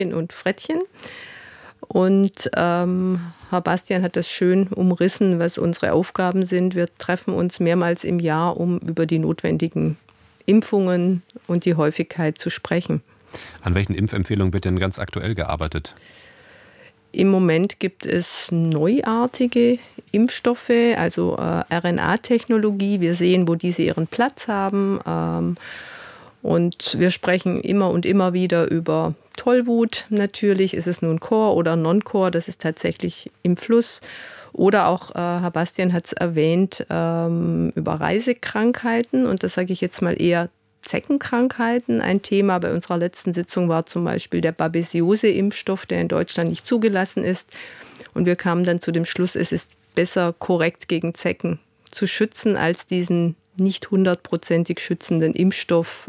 und Frettchen. Und Herr Bastian hat das schön umrissen, was unsere Aufgaben sind. Wir treffen uns mehrmals im Jahr, um über die notwendigen Impfungen und die Häufigkeit zu sprechen. An welchen Impfempfehlungen wird denn ganz aktuell gearbeitet? Im Moment gibt es neuartige Impfstoffe, also RNA-Technologie. Wir sehen, wo diese ihren Platz haben. Und wir sprechen immer und immer wieder über Tollwut. Natürlich ist es nun Core oder Non-Core, das ist tatsächlich im Fluss. Oder auch, Herr Bastian hat es erwähnt, über Reisekrankheiten. Und das sage ich jetzt mal eher Zeckenkrankheiten. Ein Thema bei unserer letzten Sitzung war zum Beispiel der Babesiose-Impfstoff, der in Deutschland nicht zugelassen ist. Und wir kamen dann zu dem Schluss, es ist besser, korrekt gegen Zecken zu schützen, als diesen nicht 100%ig schützenden Impfstoff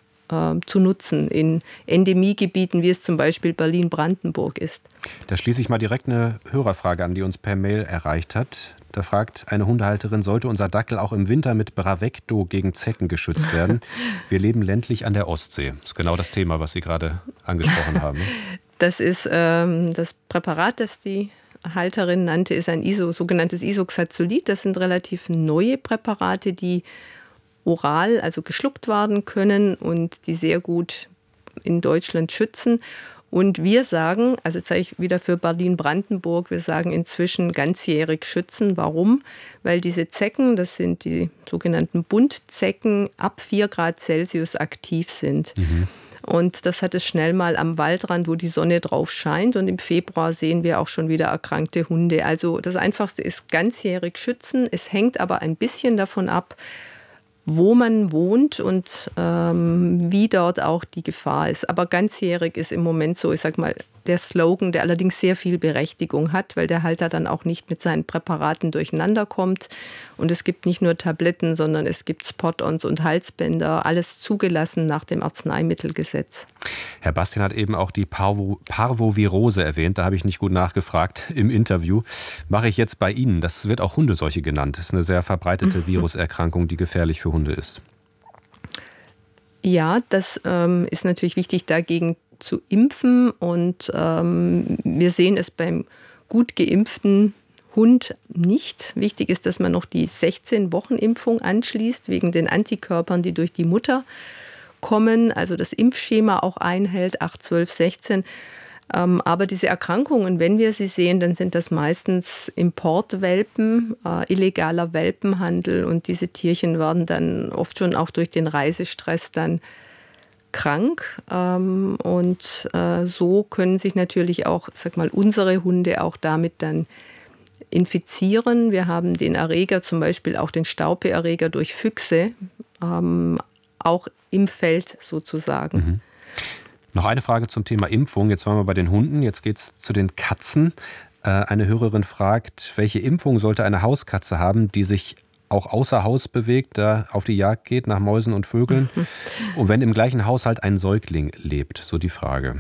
zu nutzen in Endemiegebieten, wie es zum Beispiel Berlin-Brandenburg ist. Da schließe ich mal direkt eine Hörerfrage an, die uns per Mail erreicht hat. Da fragt eine Hundehalterin, sollte unser Dackel auch im Winter mit Bravecto gegen Zecken geschützt werden? Wir leben ländlich an der Ostsee. Das ist genau das Thema, was Sie gerade angesprochen haben. Das ist das Präparat, das die Halterin nannte, ist ein sogenanntes Isoxazolid. Das sind relativ neue Präparate, die oral, also geschluckt werden können und die sehr gut in Deutschland schützen. Und wir sagen, also jetzt sage ich wieder für Berlin-Brandenburg, wir sagen inzwischen ganzjährig schützen. Warum? Weil diese Zecken, das sind die sogenannten Buntzecken, ab 4 Grad Celsius aktiv sind. Und das hat es schnell mal am Waldrand, wo die Sonne drauf scheint. Und im Februar sehen wir auch schon wieder erkrankte Hunde. Also das Einfachste ist ganzjährig schützen. Es hängt aber ein bisschen davon ab, wo man wohnt und wie dort auch die Gefahr ist. Aber ganzjährig ist im Moment so, ich sag mal, der Slogan, der allerdings sehr viel Berechtigung hat, weil der Halter dann auch nicht mit seinen Präparaten durcheinander kommt. Und es gibt nicht nur Tabletten, sondern es gibt Spot-ons und Halsbänder, alles zugelassen nach dem Arzneimittelgesetz. Herr Bastian hat eben auch die Parvovirose erwähnt. Da habe ich nicht gut nachgefragt im Interview. Mache ich jetzt bei Ihnen. Das wird auch Hundeseuche genannt. Das ist eine sehr verbreitete Viruserkrankung, die gefährlich für Hunde ist. Ja, das ist natürlich wichtig, dagegen zu impfen. Und wir sehen es beim gut geimpften Hund nicht. Wichtig ist, dass man noch die 16-Wochen-Impfung anschließt, wegen den Antikörpern, die durch die Mutter kommen. Also das Impfschema auch einhält, 8, 12, 16. Aber diese Erkrankungen, wenn wir sie sehen, dann sind das meistens Importwelpen, illegaler Welpenhandel. Und diese Tierchen werden dann oft schon auch durch den Reisestress dann krank. Und so können sich natürlich auch, sag mal, unsere Hunde auch damit dann infizieren. Wir haben den Erreger, zum Beispiel auch den Staupe-Erreger durch Füchse, auch im Feld sozusagen. Noch eine Frage zum Thema Impfung. Jetzt waren wir bei den Hunden, jetzt geht es zu den Katzen. Eine Hörerin fragt, welche Impfung sollte eine Hauskatze haben, die sich auch außer Haus bewegt, da auf die Jagd geht nach Mäusen und Vögeln und wenn im gleichen Haushalt ein Säugling lebt? So die Frage.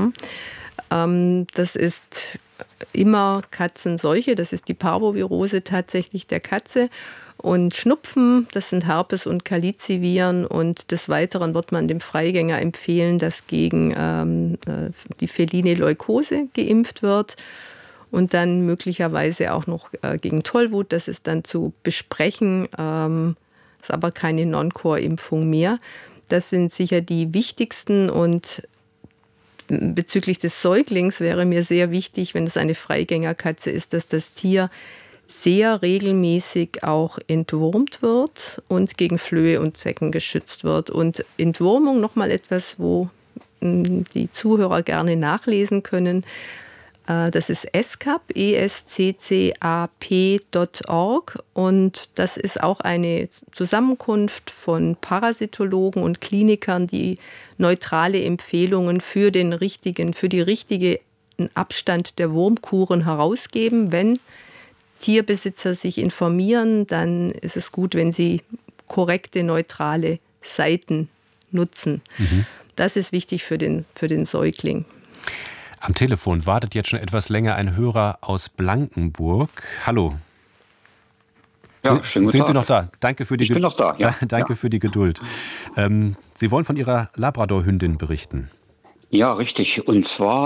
Das ist immer Katzenseuche, das ist die Parvovirose tatsächlich der Katze. Und Schnupfen, das sind Herpes- und Calici-Viren. Und des Weiteren wird man dem Freigänger empfehlen, dass gegen die feline Leukose geimpft wird. Und dann möglicherweise auch noch gegen Tollwut. Das ist dann zu besprechen, ist aber keine Non-Core-Impfung mehr. Das sind sicher die wichtigsten. Und bezüglich des Säuglings wäre mir sehr wichtig, wenn es eine Freigängerkatze ist, dass das Tier sehr regelmäßig auch entwurmt wird und gegen Flöhe und Zecken geschützt wird. Und Entwurmung, nochmal etwas, wo die Zuhörer gerne nachlesen können. Das ist esccap, esccap.org, und das ist auch eine Zusammenkunft von Parasitologen und Klinikern, die neutrale Empfehlungen für die richtige Abstand der Wurmkuren herausgeben. Wenn Tierbesitzer sich informieren, dann ist es gut, wenn sie korrekte, neutrale Seiten nutzen. Das ist wichtig für den Säugling. Am Telefon wartet jetzt schon etwas länger ein Hörer aus Blankenburg. Hallo. Ja, schönen guten Sind Tag. Sie noch da? Danke für die Ich bin noch da, ja. Danke für die Geduld. Sie wollen von Ihrer Labrador-Hündin berichten. Ja, richtig. Und zwar